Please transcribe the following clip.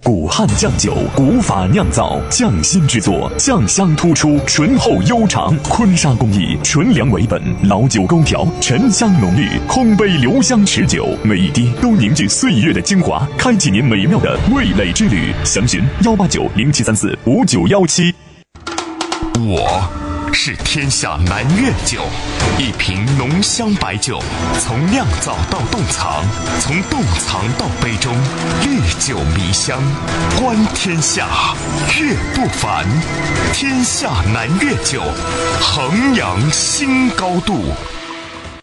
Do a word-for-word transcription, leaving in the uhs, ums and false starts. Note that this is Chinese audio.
古汉酱酒，古法酿造，匠心制作，酱香突出，醇厚悠长。坤沙工艺，纯粮为本，老酒勾调，沉香浓郁，空杯留香持久，每一滴都凝聚岁月的精华，开启您美妙的味蕾之旅。详询幺八九零七三四五九幺七。 我是天下南粤酒，一瓶浓香白酒，从酿造到冻藏，从冻藏到杯中，历久弥香。观天下，粤不凡。天下南粤酒，衡阳新高度。